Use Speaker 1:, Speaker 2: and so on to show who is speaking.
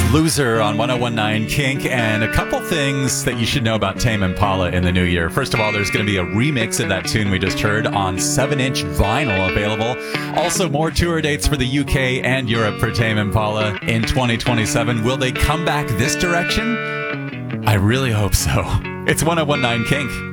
Speaker 1: Loser on 1019 Kink, and a couple things that you should know about Tame Impala in the new year. First of all, there's going to be a remix of that tune we just heard on 7-inch vinyl available. Also, more tour dates for the UK and Europe for Tame Impala in 2027. Will they come back this direction? I really hope so. It's 1019 Kink.